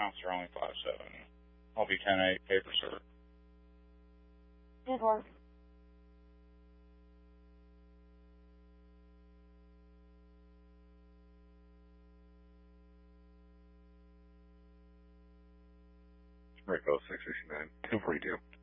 counts are only 5-7. I'll be 10-8, paper, sir. 10-4. Rico 669, 242.